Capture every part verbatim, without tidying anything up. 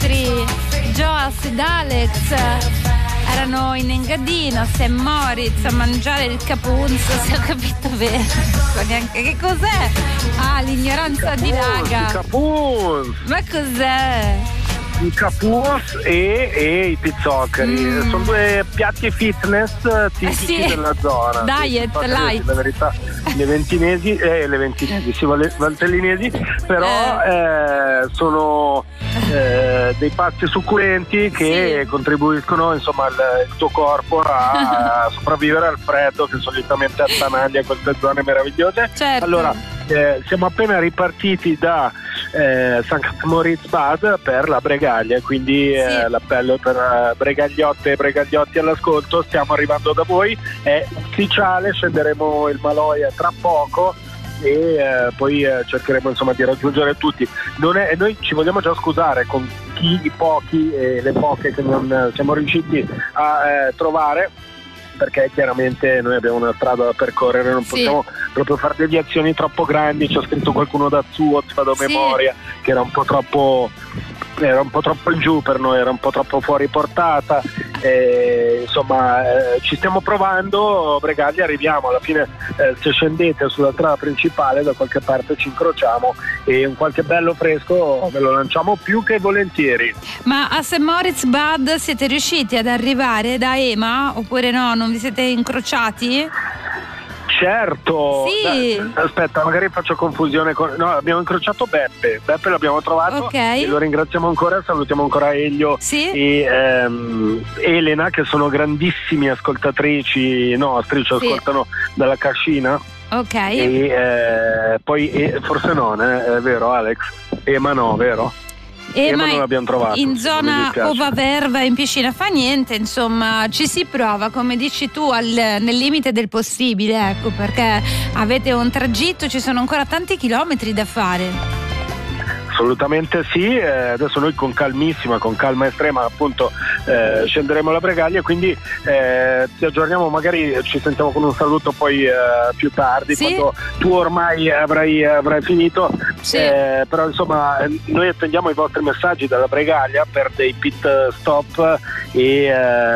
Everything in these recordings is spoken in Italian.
nostri Joas ed Alex erano in Engadina, Saint Moritz, a mangiare il capunzo, se ho capito bene. Non so neanche che cos'è. Ah, l'ignoranza Capuz, dilaga. Il capuz. Ma cos'è? Il capuz e, e i pizzoccheri. Mm. Sono due piatti fitness tipici Eh sì. della zona. Diet, Infatti, light. La verità, le ventinesi, eh, le ventinesi, sì, le valtellinesi, però Eh. eh, sono eh, dei pasti succulenti che Sì. contribuiscono insomma al, il tuo corpo a, a sopravvivere al freddo che solitamente attanaglia queste zone meravigliose. Certo. Allora, eh, siamo appena ripartiti da eh, Sankt Moritz Bad per la Bregaglia, quindi eh, Sì. l'appello per eh, bregagliotte e bregagliotti all'ascolto, stiamo arrivando da voi, è ufficiale, scenderemo il Maloja tra poco e eh, poi eh, cercheremo insomma di raggiungere tutti. Non è, noi ci vogliamo già scusare con chi, i pochi e le poche che non eh, siamo riusciti a eh, trovare, perché chiaramente noi abbiamo una strada da percorrere, non Sì. possiamo proprio fare deviazioni troppo grandi. Ci ha scritto qualcuno da Zuoz, vado a Sì. memoria, che era un po' troppo era un po' troppo in giù per noi, era un po' troppo fuori portata, e, insomma eh, ci stiamo provando. Bregaglia arriviamo, alla fine eh, se scendete sulla strada principale da qualche parte ci incrociamo e un qualche bello fresco ve lo lanciamo più che volentieri. Ma a Saint Moritz Bad siete riusciti ad arrivare da Ema oppure no? Non vi siete incrociati? Certo. Sì. Da- aspetta, magari faccio confusione con... No, abbiamo incrociato Beppe Beppe l'abbiamo trovato, Ok. e lo ringraziamo ancora, salutiamo ancora Elio Sì. e ehm, Elena, che sono grandissimi ascoltatrici nostri, ci Sì. ascoltano dalla cascina. Ok. E eh, poi e, forse non, eh, è vero Alex? Ema no, vero? E Ema ma non l'abbiamo trovato, in sì, mi zona dispiace. Ova Verva in piscina fa niente, insomma ci si prova, come dici tu, al, nel limite del possibile, ecco, perché avete un tragitto, ci sono ancora tanti chilometri da fare. Assolutamente sì, eh, adesso noi con calmissima, con calma estrema appunto eh, scenderemo la Bregaglia, quindi eh, ti aggiorniamo, magari ci sentiamo con un saluto poi eh, più tardi, Sì. quando tu ormai avrai, avrai finito, Sì. eh, però insomma eh, noi attendiamo i vostri messaggi dalla Bregaglia per dei pit stop e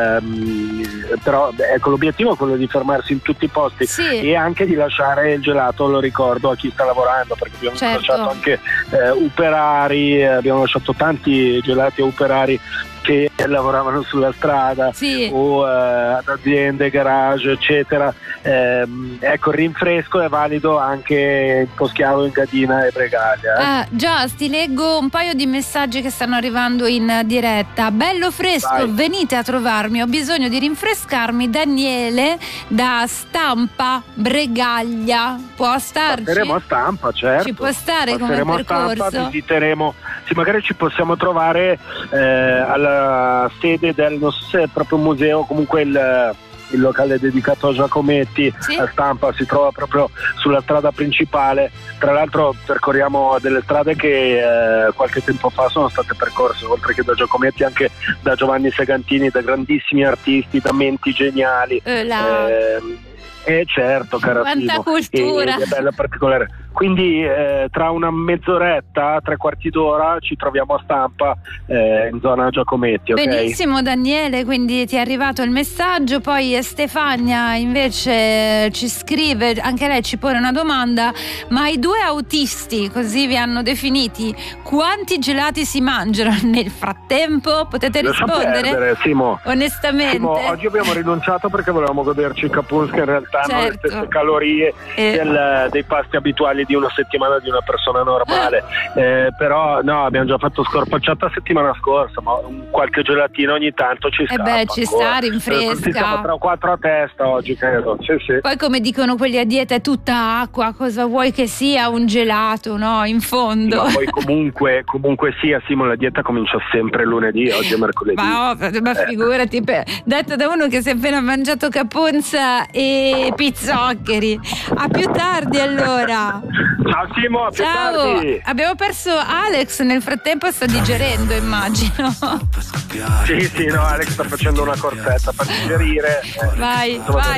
ehm, però ecco, l'obiettivo è quello di fermarsi in tutti i posti Sì. e anche di lasciare il gelato, lo ricordo, a chi sta lavorando, perché abbiamo Certo. incrociato anche eh, operari, abbiamo lasciato tanti gelati a operari che lavoravano sulla strada, Sì. o eh, ad aziende, garage, eccetera. Ehm, ecco, il rinfresco è valido anche in Poschiavo, Engadina e Bregaglia. Eh? Ah, già, ti leggo un paio di messaggi che stanno arrivando in diretta. Bello fresco, Vai. venite a trovarmi, ho bisogno di rinfrescarmi. Daniele da Stampa, Bregaglia, può starci? Passeremo a Stampa, certo. Ci può stare come Passeremo a Stampa, percorso? visiteremo, sì, magari ci possiamo trovare eh, alla sede del, non so se è proprio un museo, comunque il, il locale dedicato a Giacometti. Sì. A Stampa si trova proprio sulla strada principale. Tra l'altro percorriamo delle strade che eh, qualche tempo fa sono state percorse, oltre che da Giacometti, anche da Giovanni Segantini, da grandissimi artisti, da menti geniali. Eh, là. Eh, eh certo, carissimo. Quanta cultura. E- È bella particolare. Quindi eh, tra una mezz'oretta, tre quarti d'ora ci troviamo a Stampa, eh, in zona Giacometti, ok? Benissimo Daniele, quindi ti è arrivato il messaggio. Poi Stefania invece ci scrive, anche lei ci pone una domanda: ma i due autisti, così vi hanno definiti, quanti gelati si mangiano nel frattempo? Potete Lascia rispondere? perdere, Simo. Onestamente. Simo, oggi abbiamo rinunciato perché volevamo goderci il capuz, che in realtà hanno le Certo. stesse calorie Eh. del- dei pasti abituali di una settimana di una persona normale. Eh, però no, abbiamo già fatto scorpacciata settimana scorsa, ma un qualche gelatino ogni tanto ci Eh scappa beh, ci ancora. sta, rinfresca. Eh, siamo tre o quattro a testa oggi, credo. Sì, sì. Poi, come dicono quelli a dieta, è tutta acqua, cosa vuoi che sia un gelato, no? In fondo. Ma poi comunque, comunque sia, Simo, la dieta comincia sempre lunedì, oggi è mercoledì. Ma, oh, ma figurati, per- detto da uno che si è appena mangiato caponza e pizzoccheri. A più tardi allora. Ciao Simo, a più Ciao, tardi. abbiamo perso Alex, nel frattempo sta digerendo, immagino. Sì, sì, no, Alex sta facendo una corsetta per digerire. Eh, Vai, insomma, vai.